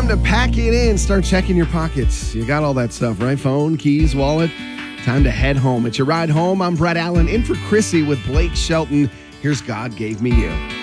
to pack it in. Start checking your pockets. You got all that stuff, right? Phone, keys, wallet. Time to head home. It's your ride home. I'm Brett Allen, in for Chrissy with Blake Shelton. Here's God Gave Me You.